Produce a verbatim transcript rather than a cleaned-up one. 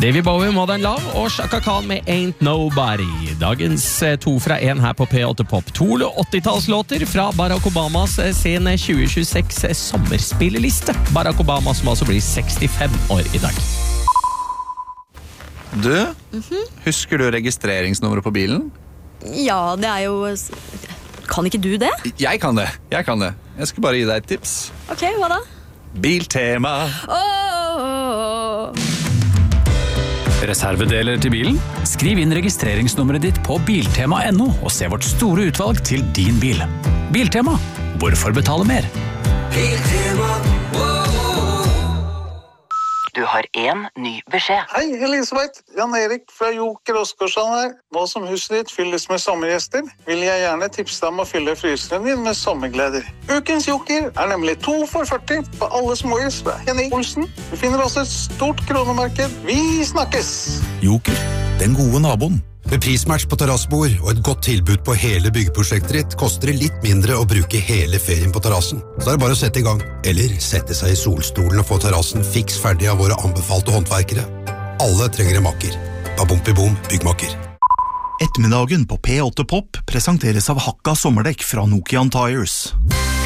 David Bowie, Modern Love og Chaka Khan med Ain't Nobody. Dagens to fra en her på P åtte Pop. To åttitallslåter fra Barack Obamas sin tjue tjueseks sommerspilleliste. Barack Obama som altså blir sekstifem år i dag. Du, mm-hmm. Husker du registreringsnummeret på bilen? Ja, det er jo... Kan ikke du det? Jeg kan det, jeg kan det. Jeg skal bare gi deg et tips. Ok, hva da? Biltema. Åh! Reservedeler til bilen? Skriv inn registreringsnummeret ditt på biltema punktum no og se vårt store utvalg til din bil. Biltema. Hvorfor betale mer? Biltema. Du har en ny beskjed. Hei, Elisabeth. Jan Erik fra Joker Oskarsson her. Nå som huset ditt fylles med sommergjester, vil jeg gjerne tipse deg om å fylle fryseren din med sommergleder. Ukens Joker er nemlig to for førti på alle småhus fra Henning Olsen. Du finner også et stort kronemarked. Vi snakkes! Joker, den gode naboen. Med prismatch på terrassebord og et godt tilbud på hele byggeprosjektet ditt, koster det litt mindre å bruke hele ferien på terrassen. Så er det bare å sette i gang, eller sette seg i solstolen og få terrassen fiks ferdig av våre anbefalte håndverkere. Alle trenger en makker. Babumpi-bom, byggmakker. Ettermiddagen på P åtte Pop presenteres av Hakka sommerdekk fra Nokian Tires.